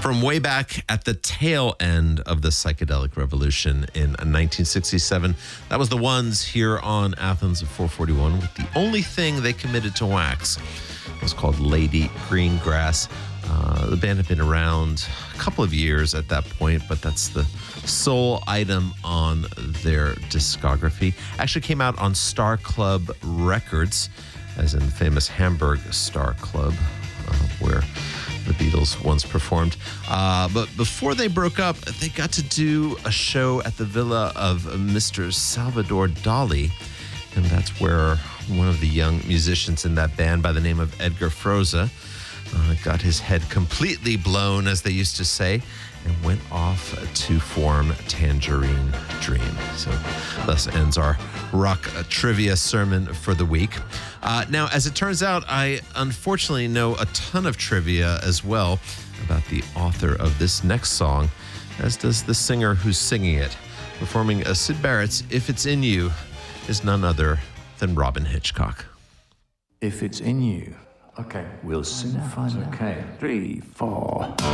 From way back at the tail end of the psychedelic revolution in 1967, that was the Ones here on Athens at 441 with the only thing they committed to wax. It was called Lady Greengrass. The band had been around a couple of years at that point, but that's the sole item on their discography. Actually came out on Star Club Records, as in the famous Hamburg Star Club, where the Beatles once performed. But before they broke up, they got to do a show at the villa of Mr. Salvador Dali, and that's where one of the young musicians in that band by the name of Edgar Froese got his head completely blown, as they used to say, and went off to form Tangerine Dream. So thus ends our rock trivia sermon for the week. Now, as it turns out, I unfortunately know a ton of trivia as well about the author of this next song, as does the singer who's singing it. Performing Syd Barrett's If It's In You is none other than Robyn Hitchcock. If it's in you. Okay, we'll soon find out. Okay, 3, 4.